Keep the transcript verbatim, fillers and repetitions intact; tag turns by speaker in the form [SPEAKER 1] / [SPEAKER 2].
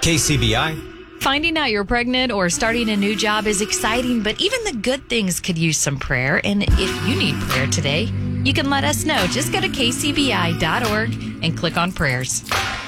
[SPEAKER 1] K C B I.
[SPEAKER 2] Finding out you're pregnant or starting a new job is exciting, but even the good things could use some prayer. And if you need prayer today, you can let us know. Just go to K C B I dot org and click on prayers.